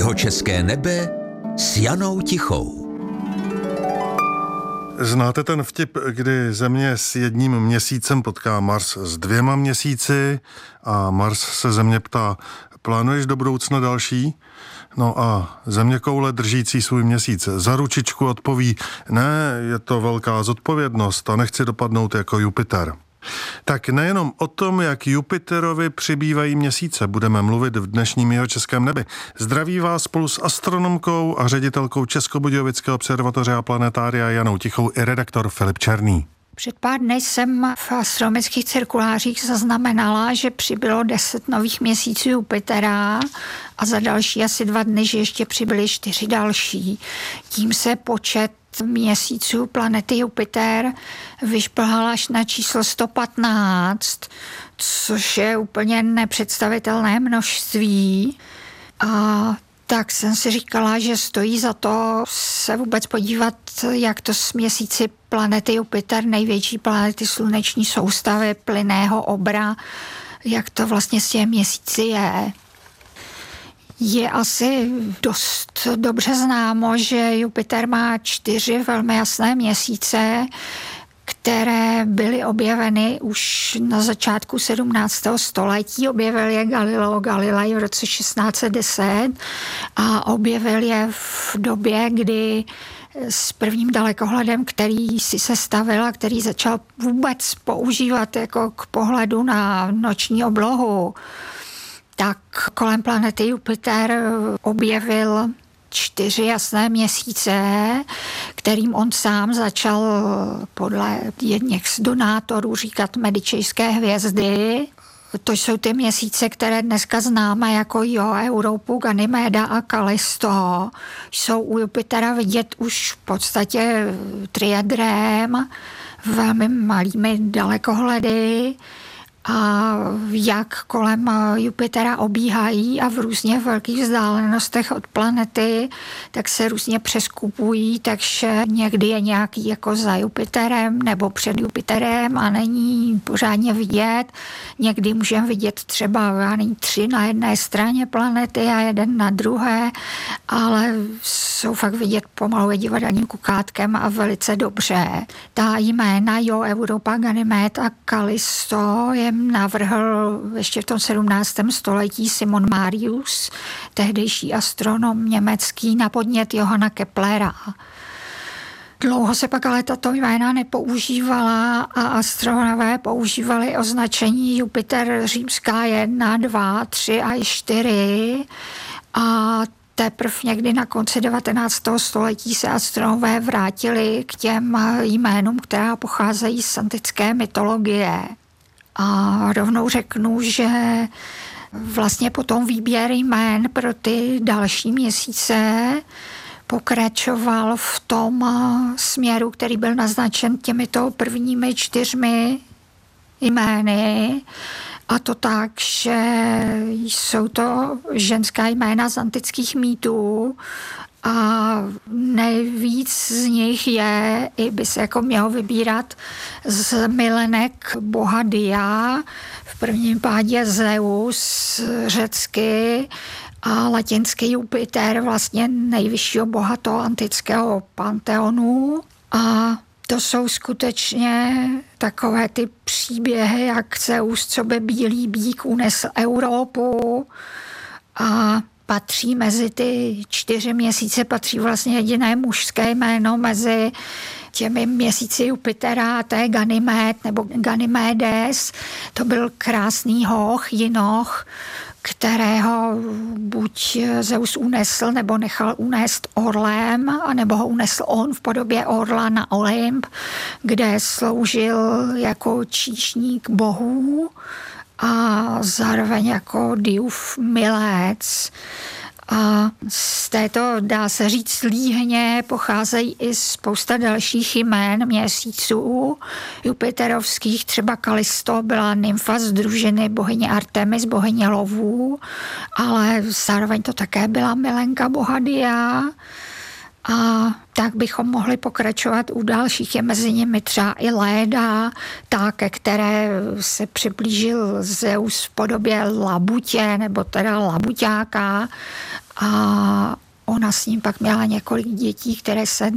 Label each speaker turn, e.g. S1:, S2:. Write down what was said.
S1: Jihočeské nebe s Janou Tichou.
S2: Znáte ten vtip, kdy Země s jedním měsícem potká Mars s 2 měsíci a Mars se Země ptá, plánuješ do budoucna další? No a Zeměkoule držící svůj měsíc za ručičku odpoví, ne, je to velká zodpovědnost a nechci dopadnout jako Jupiter. Tak nejenom o tom, jak Jupiterovi přibývají měsíce, budeme mluvit v dnešním Jihočeském nebi. Zdraví vás spolu s astronomkou a ředitelkou Českobudějovické observatoře a planetária Janou Tichou i redaktor Filip Černý.
S3: Před pár dny jsem v astronomických cirkulářích zaznamenala, že přibylo 10 nových měsíců Jupitera a za další asi 2 dny, že ještě přibyly 4 další. Tím se počet měsíců planety Jupiter vyšplhal až na číslo 115, což je úplně nepředstavitelné množství. A tak jsem si říkala, že stojí za to se vůbec podívat, jak to s měsíci planety Jupiter, největší planety sluneční soustavy, plynného obra, jak to vlastně s těmi měsíci je. Je asi dost dobře známo, že Jupiter má 4 velmi jasné měsíce, které byly objeveny už na začátku 17. století. Objevil je Galileo Galilei v roce 1610 a objevil je v době, kdy s prvním dalekohledem, který si sestavil a který začal vůbec používat jako k pohledu na noční oblohu, tak kolem planety Jupiter objevil 4 jasné měsíce, kterým on sám začal podle jedněch z donátorů říkat medičejské hvězdy. To jsou ty měsíce, které dneska známe jako Io, Europou, Ganymeda a Kallisto. Jsou u Jupitera vidět už v podstatě triedrem, velmi malými dalekohledy, a jak kolem Jupitera obíhají a v různě velkých vzdálenostech od planety, tak se různě přeskupují, takže někdy je nějaký jako za Jupiterem nebo před Jupiterem a není pořádně vidět. Někdy můžeme vidět třeba 3 na jedné straně planety a 1 na druhé, ale jsou fakt vidět pomalu divadelním kukátkem a velice dobře. Ta jména Io, Europa, Ganymed a Kallisto je navrhl ještě v tom 17. století Simon Marius, tehdejší astronom německý, na podnět Johanna Keplera. Dlouho se pak ale tato jména nepoužívala a astronomové používali označení Jupiter římská 1, 2, 3 a 4 a teprve někdy na konci 19. století se astronomové vrátili k těm jménům, která pocházejí z antické mytologie. A rovnou řeknu, že vlastně potom výběr jmén pro ty další měsíce pokračoval v tom směru, který byl naznačen těmito prvními 4 jmény. A to tak, že jsou to ženská jména z antických mýtů a nejvíc z nich je, i by se jako mělo vybírat, z milenek boha Dia, v prvním pádě Zeus řecky a latinsky Jupiter, vlastně nejvyššího boha toho antického panteonu. A to jsou skutečně takové ty příběhy, jak Zeus, co by bílý býk unesl Evropu, a patří mezi ty 4 měsíce, patří vlastně jediné mužské jméno mezi těmi měsíci Jupitera, to je Ganymed nebo Ganymedes. To byl krásný hoch, jinoch, kterého buď Zeus unesl nebo nechal unést orlem, anebo ho unesl on v podobě orla na Olymp, kde sloužil jako číšník bohů a zároveň jako Diův milec. A z této, dá se říct, líhně pocházejí i spousta dalších jmén měsíců jupiterovských. Třeba Kallisto byla nymfa z družiny bohyně Artemis, bohyně lovů, ale zároveň to také byla milenka boha Dia. A tak bychom mohli pokračovat u dalších. Je mezi nimi třeba i Léda, ta, ke které se přiblížil Zeus v podobě labutě, nebo teda labuťáka. a ona s ním pak měla několik dětí, které se